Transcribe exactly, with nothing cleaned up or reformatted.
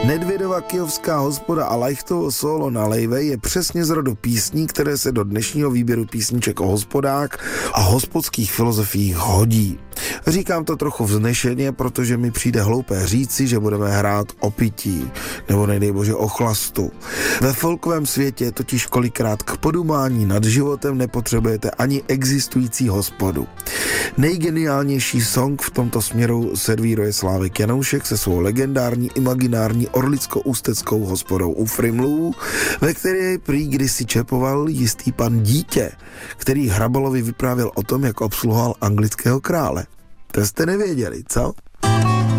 Nedvědova kyjovská hospoda a Lajchtovo solo na Lejvej je přesně z rodu písní, které se do dnešního výběru písniček o hospodách a hospodských filozofiích hodí. Říkám to trochu vznešeně, protože mi přijde hloupé říci, že budeme hrát o pití, nebo nedej bože o chlastu. Ve folkovém světě je totiž kolikrát k podumání nad životem nepotřebujete ani existující hospodu. Nejgeniálnější song v tomto směru servíruje Slávek Janoušek se svou legendární imaginární orlicko-ústeckou hospodou u Frimlů, ve které prý kdysi čepoval jistý pan Dítě, který Hrabalovi vyprávěl o tom, jak obsluhoval anglického krále. To jste nevěděli, co?